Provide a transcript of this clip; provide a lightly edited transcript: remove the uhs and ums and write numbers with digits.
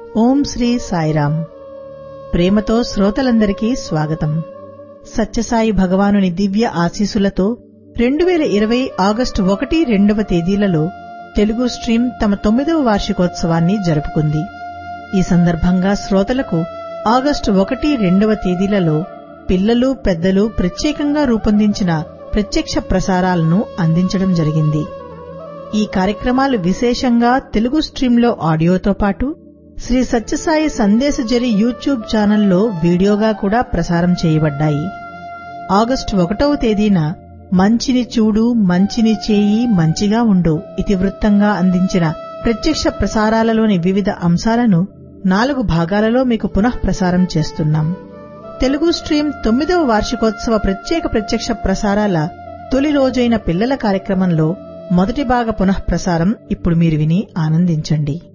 ఓం శ్రీ సాయిరాం. ప్రేమతో శ్రోతలందరికీ స్వాగతం. సత్యసాయి భగవానుని దివ్య ఆశీసులతో 2020 ఆగస్టు 1, 2వ తేదీలలో తెలుగు స్ట్రీమ్ తమ 9వ వార్షికోత్సవాన్ని జరుపుకుంది. ఈ సందర్భంగా శ్రోతలకు ఆగస్టు 1, 2వ తేదీలలో పిల్లలు, పెద్దలు ప్రత్యేకంగా రూపొందించిన ప్రత్యక్ష ప్రసారాలను అందించడం జరిగింది. ఈ కార్యక్రమాలు విశేషంగా తెలుగు స్ట్రీంలో ఆడియోతో పాటు శ్రీ సత్యసాయి సందేశజరి యూట్యూబ్ ఛానల్లో వీడియోగా కూడా ప్రసారం చేయబడ్డాయి. ఆగస్టు 1వ తేదీన మంచిని చూడు, మంచిని చేయి, మంచిగా ఉండు ఇతివృత్తంగా అందించిన ప్రత్యక్ష ప్రసారాలలోని వివిధ అంశాలను 4 భాగాలలో మీకు పునః ప్రసారం చేస్తున్నాం. తెలుగు స్ట్రీమ్ 9వ వార్షికోత్సవ ప్రత్యక్ష ప్రసారాల తొలి రోజైన పిల్లల కార్యక్రమంలో మొదటి భాగ పునః ప్రసారం ఇప్పుడు మీరు విని ఆనందించండి.